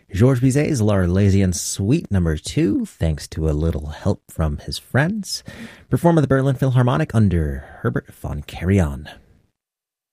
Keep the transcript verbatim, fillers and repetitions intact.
Georges Bizet's L'Arlésienne Suite Number two, thanks to a little help from his friends, performed at the Berlin Philharmonic under Herbert von Karajan.